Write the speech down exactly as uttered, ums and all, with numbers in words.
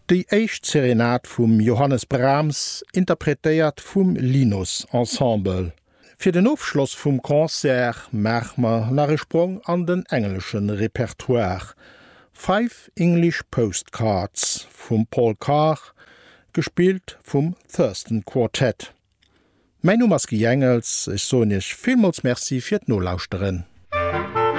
Déi éicht Serenat vum Johannes Brahms interpretéiert vum Linus Ensemble. Fir den Aufschloss vum Konzert Merchmer nach e Sprung an den engelschen Repertoire. Five English Postcards vum Paul Carr, gespielt vum Thurston Quartett. Mein Nummers Geengels, ich so nech vielmals merci fir d' Nolauschterin.